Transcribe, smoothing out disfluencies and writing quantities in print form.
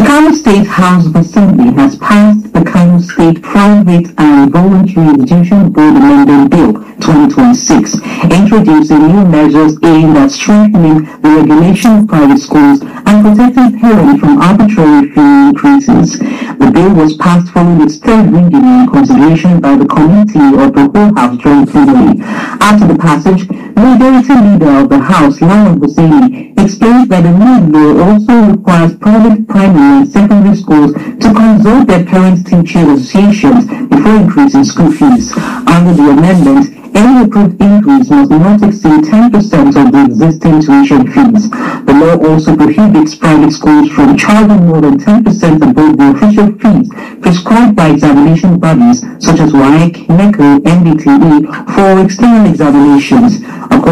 Kano State House of Assembly has passed the Kano State Private and Voluntary Institution Board Amendment Bill 2026, introducing new measures aimed at strengthening the regulation of private schools and protecting parents from arbitrary fee increases. The bill was passed following its third reading and consideration by the Committee of the Whole House joint plenary. After the passage, the Majority Leader of the House, Lawan Hussaini, explained that the new law also requires private primary and secondary schools to consult their parents-teachers associations before increasing school fees. Under the amendment, any approved increase must not exceed 10% of the existing tuition fees. The law also prohibits private schools from charging more than 10% above the official fees prescribed by examination bodies such as WAEC, NECO, NDTE for external examinations.